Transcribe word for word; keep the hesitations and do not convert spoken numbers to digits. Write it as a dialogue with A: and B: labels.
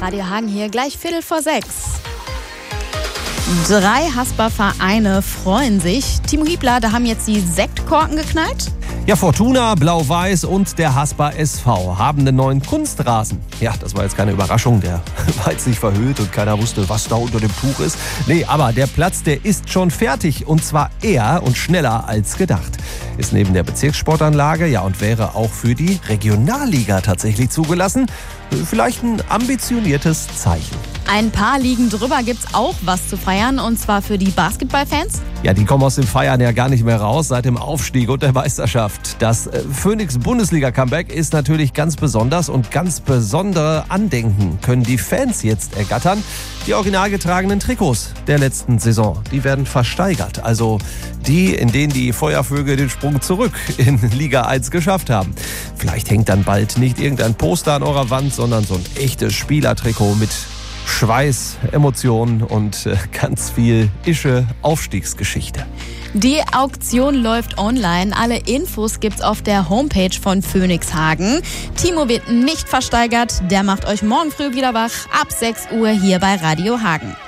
A: Radio Hagen hier, gleich Viertel vor sechs. Drei Hasper-Vereine freuen sich. Timo Hiebler, da haben jetzt die Sektkorken geknallt.
B: Ja, Fortuna, Blau-Weiß und der Hasper S V haben einen neuen Kunstrasen. Ja, das war jetzt keine Überraschung, der war jetzt nicht verhüllt und keiner wusste, was da unter dem Tuch ist. Nee, aber der Platz, der ist schon fertig und zwar eher und schneller als gedacht. Ist neben der Bezirkssportanlage, ja, und wäre auch für die Regionalliga tatsächlich zugelassen. Vielleicht ein ambitioniertes Zeichen.
A: Ein paar Ligen drüber gibt's auch was zu feiern, und zwar für die Basketballfans.
B: Ja, die kommen aus dem Feiern ja gar nicht mehr raus seit dem Aufstieg und der Meisterschaft. Das äh, Phoenix-Bundesliga-Comeback ist natürlich ganz besonders und ganz besondere Andenken können die Fans jetzt ergattern. Die original getragenen Trikots der letzten Saison, die werden versteigert. Also die, in denen die Feuervögel den Sprung zurück in Liga eins geschafft haben. Vielleicht hängt dann bald nicht irgendein Poster an eurer Wand, sondern so ein echtes Spielertrikot mit Schweiß, Emotionen und äh, ganz viel Ische Aufstiegsgeschichte.
A: Die Auktion läuft online. Alle Infos gibt's auf der Homepage von Phoenix Hagen. Timo wird nicht versteigert. Der macht euch morgen früh wieder wach ab sechs Uhr hier bei Radio Hagen.